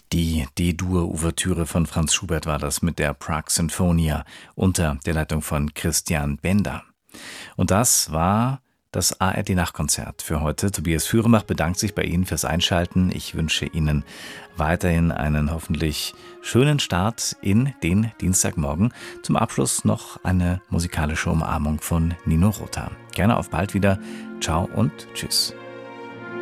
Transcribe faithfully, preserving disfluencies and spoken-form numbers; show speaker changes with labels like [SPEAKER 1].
[SPEAKER 1] Die D-Dur-Ouvertüre von Franz Schubert war das mit der Prague Sinfonia unter der Leitung von Christian Bender. Und das war das A R D-Nachtkonzert für heute. Tobias Führenbach bedankt sich bei Ihnen fürs Einschalten. Ich wünsche Ihnen weiterhin einen hoffentlich schönen Start in den Dienstagmorgen. Zum Abschluss noch eine musikalische Umarmung von Nino Rota. Gerne auf bald wieder. Ciao und tschüss.